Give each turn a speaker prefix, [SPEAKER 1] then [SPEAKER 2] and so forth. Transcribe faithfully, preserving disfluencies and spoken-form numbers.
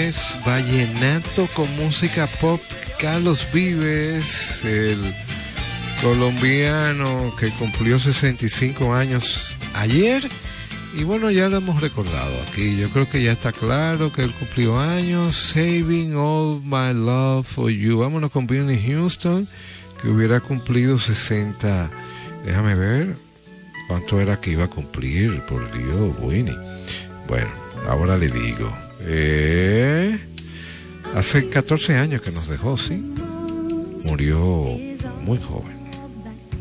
[SPEAKER 1] es vallenato con música pop. Carlos Vives, el colombiano que cumplió sesenta y cinco años ayer. Y bueno, ya lo hemos recordado aquí. Yo creo que ya está claro que él cumplió años. Saving All My Love For You. Vámonos con Whitney Houston, que hubiera cumplido sesenta. Déjame ver cuánto era que iba a cumplir, por Dios, Whitney. Bueno, ahora le digo. Eh, hace catorce años que nos dejó, sí. Murió muy joven.